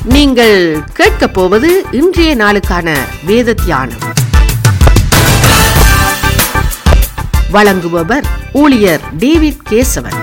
நீங்கள் கேட்கப் போவது இன்றைய நாளுக்கான வேத தியானம். வழங்குபவர் ஊழியர் டேவிட் கேசவன்.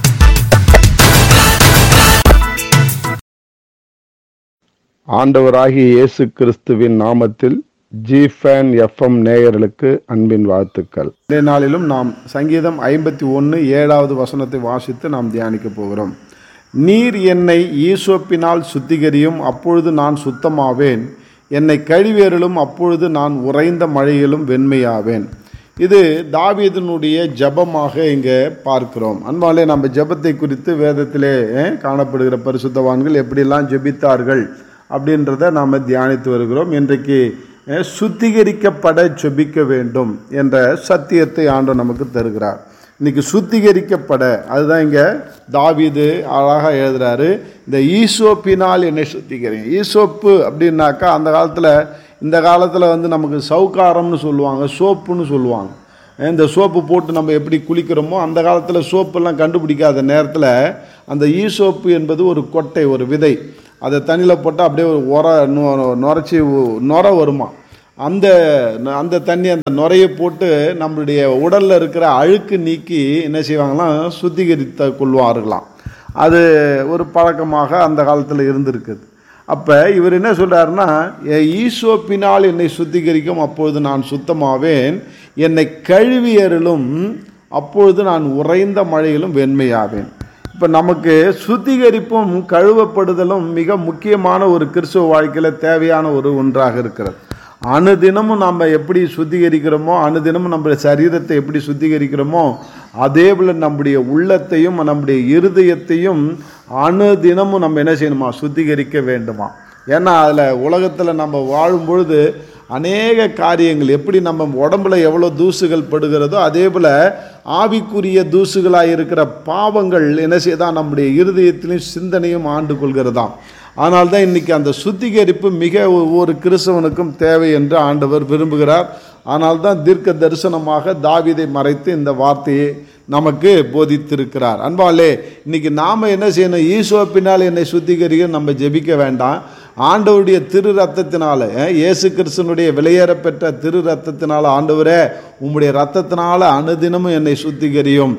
ஆண்டவராகிய இயேசு கிறிஸ்துவின் நாமத்தில் ஜிஃபேன் எஃப்எம் நேயர்களுக்கு அன்பின் வாழ்த்துக்கள். இந்த நாளிலும் நாம் சங்கீதம் 51:7 வசனத்தை வாசித்து நாம் தியானிக்க போகிறோம். நீர் என்னை ஈசோப்பினால் சுத்திகரியும், அப்பொழுது நான் சுத்தமாவேன். என்னை கழுவியருளும், அப்பொழுது நான் உறைந்த மழையிலும் வெண்மையாவேன். இது தாவீதினுடைய ஜெபமாக இங்கே பார்க்கிறோம். அன்பாலே நம்ம ஜெபத்தை குறித்து வேதத்திலே காணப்படுகிற பரிசுத்தவான்கள் எப்படியெல்லாம் ஜெபித்தார்கள் அப்படின்றத நாம் தியானித்து வருகிறோம். இன்றைக்கு சுத்திகரிக்கப்பட ஜெபிக்க வேண்டும் என்ற சத்தியத்தை ஆண்டவர் நமக்கு தருகிறார். இன்னைக்கு சுத்திகரிக்கப்பட, அதுதான் இங்கே தாவீது அழகாக எழுதுறாரு. இந்த ஈசோப்பினால் என்னை சுத்திகரிங்க. ஈசோப்பு அப்படின்னாக்கா அந்த காலத்தில், இந்த காலத்தில் நமக்கு சவுக்காரம்னு சொல்லுவாங்க, சோப்புன்னு சொல்லுவாங்க. இந்த சோப்பு போட்டு நம்ம எப்படி குளிக்கிறோமோ, அந்த காலத்தில் சோப்பெல்லாம் கண்டுபிடிக்காத நேரத்தில் அந்த ஈசோப்பு என்பது ஒரு கொட்டை, ஒரு விதை. அதை தண்ணியில் போட்டால் அப்படியே ஒரு நுரைச்சி நுரை வருமா. அந்த தண்ணி, அந்த நுரையை போட்டு நம்மளுடைய உடலில் இருக்கிற அழுக்கு நீக்கி என்ன செய்வாங்களாம், சுத்திகரித்து கொள்வார்களாம். அது ஒரு பழக்கமாக அந்த காலத்தில் இருந்திருக்குது. அப்போ இவர் என்ன சொல்கிறாருன்னா, ஈசோப்பினால் என்னை சுத்திகரிக்கும், அப்பொழுது நான் சுத்தமாவேன். என்னை கழுவியருளும், அப்பொழுது நான் உறைந்த மழையிலும் வெண்மையாவேன். இப்போ நமக்கு சுத்திகரிப்பும் கழுவப்படுதலும் மிக முக்கியமான ஒரு கிறிஸ்துவ வாழ்க்கையில் தேவையான ஒன்றாக இருக்கிறது. அனுதினமும் நம்ம எப்படி சுத்திகரிக்கிறோமோ, அனுதினமும் நம்முடைய சரீரத்தை எப்படி சுத்திகரிக்கிறோமோ, அதே போல் நம்முடைய உள்ளத்தையும் நம்முடைய இருதயத்தையும் அனுதினமும் நம்ம என்ன செய்யணுமா, சுத்திகரிக்க வேண்டுமா. ஏன்னா அதில் உலகத்தில் நம்ம வாழும் பொழுது அநேக காரியங்கள், எப்படி நம்ம உடம்புல எவ்வளோ தூசுகள் படுகிறதோ அதே போல் ஆவிக்குரிய தூசுகளாக இருக்கிற பாவங்கள் என்ன செய்தான் நம்முடைய இருதயத்திலையும் சிந்தனையும் ஆண்டு கொள்கிறதாம். ஆனால் தான் இன்றைக்கி அந்த சுத்திகரிப்பு மிக ஒவ்வொரு கிறிஸ்தவனுக்கும் தேவை என்று ஆண்டவர் விரும்புகிறார். ஆனால் தான் தீர்க்க தரிசனமாக தாவீதை மறைத்து இந்த வார்த்தையை நமக்கு போதித்திருக்கிறார். அன்பாலே, இன்றைக்கி நாம் என்ன செய்யணும், ஈசோப்பினால் என்னை சுத்திகரிக்க நம்ம ஜெபிக்க வேண்டாம். ஆண்டவருடைய திரு ரத்தத்தினால, இயேசு கிறிஸ்துனுடைய விலையேறப்பெற்ற திரு ரத்தத்தினால, ஆண்டவரே உம்முடைய ரத்தத்தினால அனுதினமும் என்னை சுத்திகரியும்,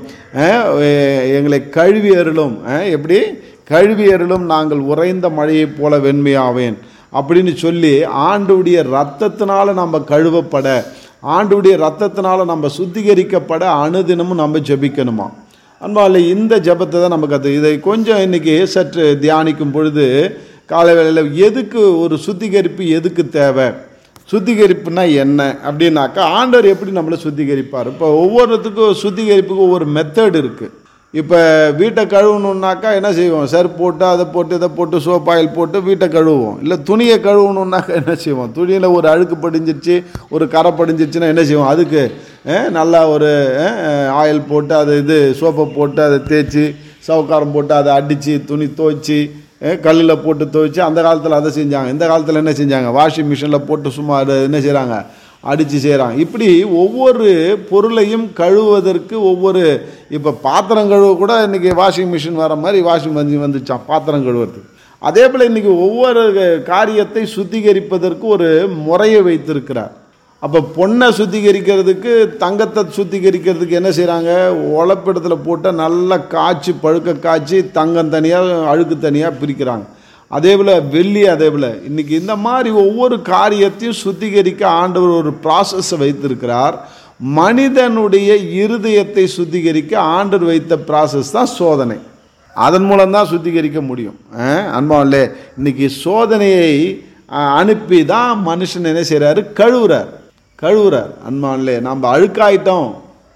எங்களை கழுவி அருளும், எப்படி கழுவி அருளும், நாங்கள் உறைந்த மழையைப் போல வெண்மையாவேன் அப்படின்னு சொல்லி ஆண்டவருடைய ரத்தத்தினால நம்ம கழுவப்பட, ஆண்டவருடைய ரத்தத்தினால நம்ம சுத்திகரிக்கப்பட அனுதினமும் நம்ம ஜெபிக்கணுமா. அன்பாலே, இந்த ஜெபத்தை தான் நமக்கு இதை கொஞ்சம் இன்றைக்கி சற்று தியானிக்கும் பொழுது காலை வேளையில் எதுக்கு ஒரு சுத்திகரிப்பு எதுக்கு தேவை, சுத்திகரிப்புனா என்ன அப்படின்னாக்கா ஆண்டவர் எப்படி நம்மளை சுத்திகரிப்பார். இப்போ ஒவ்வொருத்துக்கும் சுத்திகரிப்புக்கு ஒவ்வொரு மெத்தட் இருக்குது. இப்போ வீட்டை கழுவணுன்னாக்கா என்ன செய்வோம், சர்ஃப் போட்டு அதை போட்டு இதை போட்டு சோப் ஆயில் போட்டு வீட்டை கழுவுவோம். இல்லை துணியை கழுவணுன்னாக்கா என்ன செய்வோம், துணியில் ஒரு அழுக்கு படிஞ்சிருச்சு, ஒரு கரை படிஞ்சிருச்சுன்னா என்ன செய்வோம், அதுக்கு நல்லா ஒரு ஆயில் போட்டு அது சோப்பை போட்டு அதை தேய்ச்சி சவுக்காரம் போட்டு அதை அடித்து துணி துவைச்சி கல்லில் போட்டு துவைச்சி, அந்த காலத்தில் அதை செஞ்சாங்க. இந்த காலத்தில் என்ன செஞ்சாங்க, வாஷிங் மிஷினில் போட்டு சும்மா என்ன செய்கிறாங்க, அடித்து செய்கிறாங்க. இப்படி ஒவ்வொரு பொருளையும் கழுவுவதற்கு ஒவ்வொரு, இப்போ பாத்திரம் கழுவ கூட இன்றைக்கி வாஷிங் மிஷின் வர மாதிரி வாஷிங் மிஷின் வந்துச்சான் பாத்திரம் கழுவுறதுக்கு. அதே போல் இன்றைக்கி ஒவ்வொரு காரியத்தை சுத்திகரிப்பதற்கு ஒரு முறையை வைத்திருக்கிறார். அப்போ பொண்ணை சுத்திகரிக்கிறதுக்கு, தங்கத்தை சுத்திகரிக்கிறதுக்கு என்ன செய்கிறாங்க, உழப்பிடத்தில் போட்டு நல்லா காய்ச்சி பழுக்க காய்ச்சி தங்கம் தனியாக அழுக்கு தனியாக பிரிக்கிறாங்க. அதே போல் வெள்ளி, அதே போல் இன்றைக்கி இந்த மாதிரி ஒவ்வொரு காரியத்தையும் சுத்திகரிக்க ஆண்டவர் ஒரு ப்ராசஸை வைத்திருக்கிறார். மனிதனுடைய இருதயத்தை சுத்திகரிக்க ஆண்டவர் வைத்த ப்ராசஸ் தான் சோதனை. அதன் மூலம்தான் சுத்திகரிக்க முடியும். அன்பாவிலே, இன்றைக்கி சோதனையை அனுப்பி தான் மனுஷன் என்ன செய்கிறாரு, கழுவுறார். அன்பாவிலே, நம்ம அழுக்காயிட்டோம்,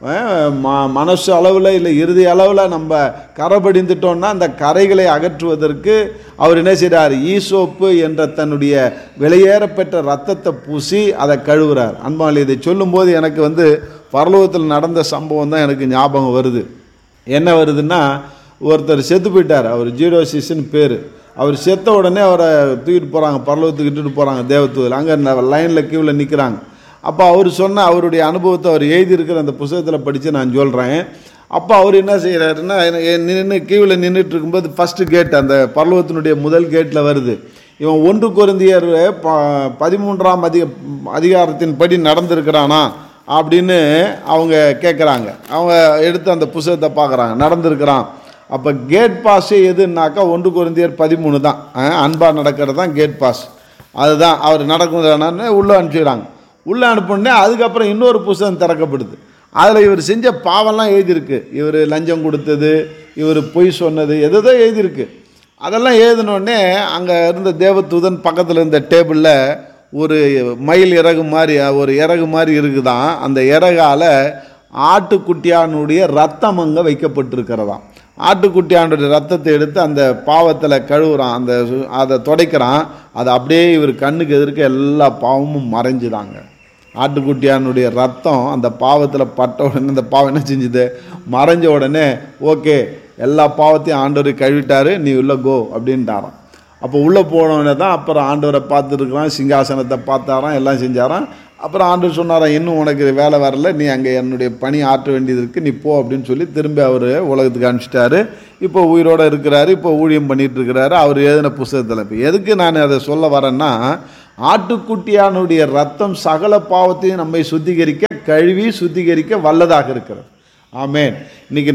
மனசு அளவில் இல்லை இறுதி அளவில் நம்ம கரை படிந்துட்டோம்னா அந்த கரைகளை அகற்றுவதற்கு அவர் என்ன செய்கிறார், ஈசோப்பு என்ற தன்னுடைய விலையேறப்பெற்ற ரத்தத்தை பூசி அதை கழுவுறார். அன்பாலே, இதை சொல்லும்போது எனக்கு பரலோகத்தில் நடந்த சம்பவம் தான் எனக்கு ஞாபகம் வருது. என்ன வருதுன்னா, ஒருத்தர் செத்து போயிட்டார், அவர் ஜீரோசிஸ்ன்னு பேர். அவர் செத்த உடனே அவரை தூக்கிட்டு போகிறாங்க, பரலோகத்துக்கு இட்டுட்டு போகிறாங்க தேவதூதர். அங்கே லைனில் கியூவில் நிற்கிறாங்க. அப்போ அவர் சொன்ன அவருடைய அனுபவத்தை அவர் எழுதியிருக்கிற அந்த புத்தகத்தில் படித்து நான் சொல்கிறேன். அப்போ அவர் என்ன செய்கிறாருன்னா, கியூவில் நின்றுட்டு இருக்கும்போது ஃபஸ்ட்டு கேட், அந்த பரலோகத்தினுடைய முதல் கேட்டில் வருது, இவன் 1 கொரிந்தியர் 13ஆம் அதிகாரத்தின் படி நடந்திருக்கிறானா அப்படின்னு அவங்க கேட்குறாங்க. அவங்க எடுத்து அந்த புத்தகத்தை பார்க்குறாங்க, நடந்திருக்கிறான். அப்போ கேட் பாஸ் எதுன்னாக்கா 1 கொரிந்தியர் 13 தான். அன்பாக நடக்கிறது தான் கேட் பாஸ். அதுதான் அவர் நடக்குதுன்னு உள்ளே அனுப்பிச்சிடுறாங்க. உள்ளே அனுப்புனே அதுக்கப்புறம் இன்னொரு புத்தகம் திறக்கப்படுது. அதில் இவர் செஞ்ச பாவம்லாம் எழுதியிருக்கு. இவர் லஞ்சம் கொடுத்தது, இவர் பொய் சொன்னது, எதோ எழுதியிருக்கு. அதெல்லாம் எழுதினோடனே அங்கே இருந்த தேவதூதன் பக்கத்தில் இருந்த டேபிளில் ஒரு மயில் இறகு மாதிரி ஒரு இறகு மாதிரி இருக்குதான். அந்த இறகால் ஆட்டுக்குட்டியானுடைய ரத்தம் அங்கே வைக்கப்பட்டிருக்கிறதாம். ஆட்டுக்குட்டியானுடைய ரத்தத்தை எடுத்து அந்த பாவத்தில் கழுவுறான், அதை துடைக்கிறான். அது அப்படியே இவர் கண்ணுக்கு எதிர்க்க எல்லா பாவமும் மறைஞ்சுதாங்க. ஆட்டுக்குட்டியானுடைய ரத்தம் அந்த பாவத்தில் பட்ட உடனே அந்த பாவம் என்ன செஞ்சுது, மறைஞ்ச உடனே ஓகே எல்லா பாவத்தையும் ஆண்டவர் கழுவிட்டாரு, நீ உள்ளே கோ அப்படின்ட்டாரான். அப்போ உள்ளே போனோடனே தான் அப்புறம் ஆண்டவரை பார்த்துருக்குறான், சிங்காசனத்தை பார்த்தாரான், எல்லாம் செஞ்சாரான். அப்புறம் ஆண்டவர் சொன்னாரான், இன்னும் உனக்கு வேலை வரல, நீ அங்கே என்னுடைய பணி ஆற்ற வேண்டியது இருக்குது, நீ போ அப்படின்னு சொல்லி திரும்பி அவர் உலகத்துக்கு அனுப்பிச்சிட்டாரு. இப்போ உயிரோடு இருக்கிறாரு, இப்போ ஊழியம் பண்ணிகிட்டு இருக்கிறாரு அவர் எழுதின புத்தகத்தில். இப்போ எதுக்கு நான் அதை சொல்ல வரேன்னா, ஆட்டுக்குட்டியானுடைய ரத்தம் சகல பாவத்தையும் நம்மை சுத்திகரிக்க, கழுவி சுத்திகரிக்க வல்லதாக இருக்கிறது. ஆமென். இன்னைக்கு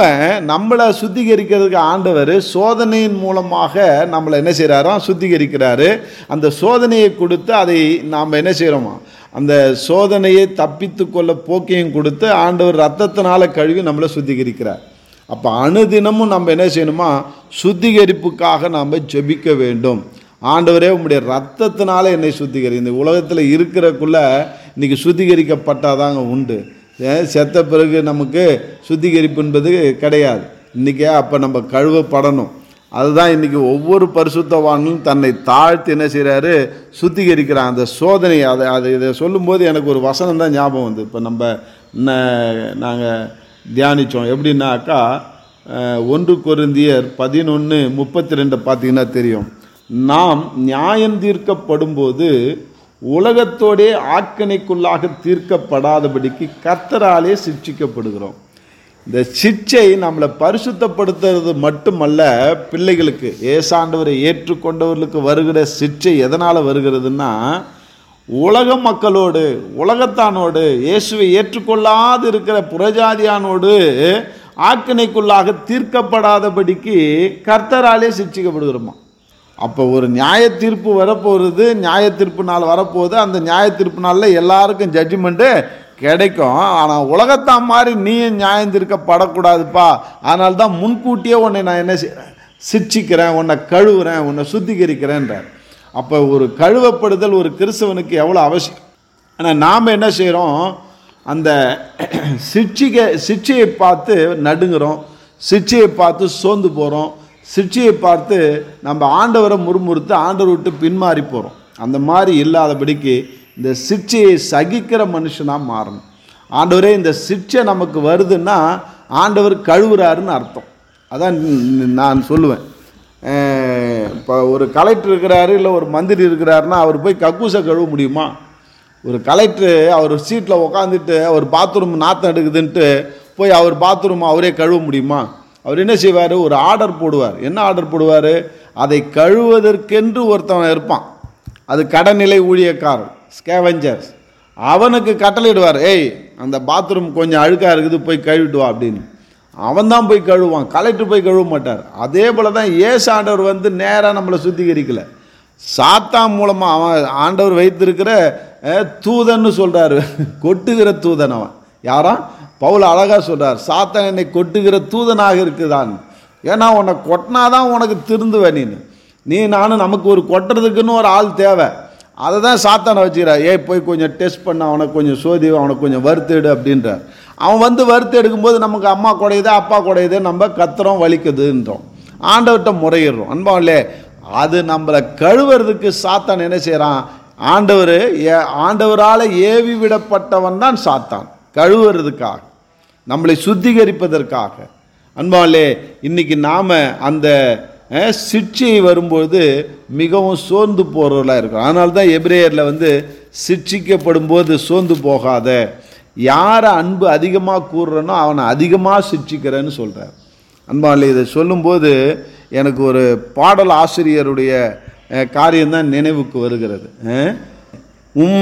நம்மளை சுத்திகரிக்கிறதுக்கு ஆண்டவர் சோதனையின் மூலமாக நம்மளை என்ன செய்கிறாரோ சுத்திகரிக்கிறாரு. அந்த சோதனையை கொடுத்து அதை நாம் என்ன செய்கிறோமா, அந்த சோதனையை தப்பித்து கொள்ள போக்கையும் கொடுத்து ஆண்டவர் ரத்தத்தினால கழுவி நம்மளை சுத்திகரிக்கிறார். அப்போ அனுதினமும் நம்ம என்ன செய்யணுமா, சுத்திகரிப்புக்காக நாம் ஜெபிக்க வேண்டும். ஆண்டவரே உம்முடைய ரத்தத்தினால என்னை சுத்திகரி. இந்த உலகத்தில் இருக்கிறக்குள்ள இன்றைக்கி சுத்திகரிக்கப்பட்டாதாங்க உண்டு. செத்த பிறகு நமக்கு சுத்திகரிப்பு என்பது கிடையாது. இன்றைக்கி அப்போ நம்ம கழுவப்படணும். அதுதான் இன்றைக்கி ஒவ்வொரு பரிசுத்தவானும் தன்னை தாழ்த்தி என்ன செய்கிறாரு, சுத்திகரிக்கிறான். அந்த சோதனை இதை சொல்லும்போது எனக்கு ஒரு வசனம் தான் ஞாபகம் வந்து. இப்போ நாங்கள் தியானித்தோம் எப்படின்னாக்கா 1 கொரிந்தியர் 11:32 பார்த்தீங்கன்னா தெரியும். நாம் நியாயம் தீர்க்கப்படும்போது உலகத்தோடே ஆக்கினைக்குள்ளாக தீர்க்கப்படாதபடிக்கு கர்த்தராலே சிட்சிக்கப்படுகிறோம். இந்த சிட்சை நம்மளை பரிசுத்தப்படுத்துறது மட்டுமல்ல, பிள்ளைகளுக்கு ஏசாண்டவரை ஏற்றுக்கொண்டவர்களுக்கு வருகிற சிட்சை எதனால் வருகிறதுன்னா, உலக மக்களோடு உலகத்தானோடு இயேசுவை ஏற்றுக்கொள்ளாது இருக்கிற புறஜாதியானோடு ஆக்கினைக்குள்ளாக தீர்க்கப்படாதபடிக்கு கர்த்தராலே சிட்சிக்கப்படுகிறோமா. அப்போ ஒரு நியாய தீர்ப்பு வரப்போகிறது, நியாய தீர்ப்பு நாள் வரப்போகுது. அந்த நியாய தீர்ப்பு நாளில் எல்லாருக்கும் ஜட்ஜ்மெண்ட்டு கிடைக்கும். ஆனால் உலகத்தான் மாதிரி நீயும் நியாயம் தீர்க்கப்படக்கூடாதுப்பா. அதனால தான் முன்கூட்டியே உன்னை நான் என்ன சிட்சிக்கிறேன், உன்னை கழுவுறேன், உன்னை சுத்திகரிக்கிறேன்றார். அப்போ ஒரு கழுவப்படுதல் ஒரு கிறிஸ்தவனுக்கு எவ்வளோ அவசியம். ஆனால் நாம் என்ன செய்கிறோம், அந்த சிட்சையை பார்த்து நடுங்குறோம், சிட்சையை பார்த்து சோர்ந்து போகிறோம், சிட்சையை பார்த்து நம்ம ஆண்டவரை முறுமுறுத்து ஆண்டவர் விட்டு பின்மாறி போகிறோம். அந்த மாதிரி இல்லாதபடிக்கு இந்த சிட்சையை சகிக்கிற மனுஷனாக மாறணும். ஆண்டவரே இந்த சிட்சை நமக்கு வருதுன்னா ஆண்டவர் கழுவுறாருன்னு அர்த்தம். அதான் நான் சொல்லுவேன். இப்போ ஒரு கலெக்டர் இருக்கிறாரு, இல்லை ஒரு மந்திரி இருக்கிறாருன்னா அவர் போய் கக்கூசை கழுவ முடியுமா? ஒரு கலெக்டரு அவர் சீட்டில் உக்காந்துட்டு அவர் பாத்ரூம் நாற்றம் எடுக்குதுன்ட்டு போய் அவர் பாத்ரூம் அவரே கழுவ முடியுமா? அவர் என்ன செய்வார், ஒரு ஆர்டர் போடுவார். என்ன ஆர்டர் போடுவார், அதை கழுவதற்கென்று ஒருத்தவன் இருப்பான். அது கடைநிலை ஊழியக்காரர், ஸ்கேவெஞ்சர்ஸ். அவனுக்கு கட்டளையிடுவார், ஏய் அந்த பாத்ரூம் கொஞ்சம் அழுக்காக இருக்குது போய் கழுவிட்டு வா அப்படின்னு. அவன் தான் போய் கழுவான், கலெக்டர் போய் கழுவ மாட்டார். அதே போல் தான் ஏசு ஆண்டவர் வந்து நேராக நம்மளை சுத்திகரிக்கலை, சாத்தான் மூலமாக அவன் ஆண்டவர் வைத்திருக்கிற தூதன்னு சொல்கிறாரு, கொட்டுகிற தூதன். அவன் யாரா, பவுல் அழகாக சொல்கிறார், சாத்தான் என்னை கொட்டுகிற தூதனாக இருக்குதான். ஏன்னா உன்னை கொட்டினாதான் உனக்கு திருந்துவேன். நீ நானும் நமக்கு ஒரு கொட்டுறதுக்குன்னு ஒரு ஆள் தேவை. அதை தான் சாத்தானை வச்சுக்கிறார். போய் கொஞ்சம் டெஸ்ட் பண்ண, அவனுக்கு கொஞ்சம் சோதி, அவனுக்கு கொஞ்சம் வறுத்தெடு அப்படின்றார். அவன் வந்து வறுத்து எடுக்கும்போது நமக்கு அம்மா குடையுது அப்பா குடையுது, நம்ம கத்துறோம் வலிக்குதுன்றோம், ஆண்டவர்கிட்ட முறையிடுறோம். அன்பாவில்லே, அது நம்மளை கழுவுறதுக்கு சாத்தான் என்ன செய்கிறான், ஆண்டவரால் ஏவி விடப்பட்டவன் தான் சாத்தான், கழுவுறதுக்காக, நம்மளை சுத்திகரிப்பதற்காக. அன்பாவில்லே, இன்னைக்கு நாம் அந்த சிட்சை வரும்போது மிகவும் சோர்ந்து போகிறவர்களாக இருக்கிறோம். அதனால தான் எபிரேயரில் வந்து சிட்சிக்கப்படும் போது சோர்ந்து போகாத, யாரை அன்பு அதிகமாக கூறுறனோ அவனை அதிகமாக சிட்சிக்கிறேன்னு சொல்கிறார். அன்பாவில்லை, இதை சொல்லும்போது எனக்கு ஒரு பாடல் ஆசிரியருடைய காரியம்தான் நினைவுக்கு வருகிறது.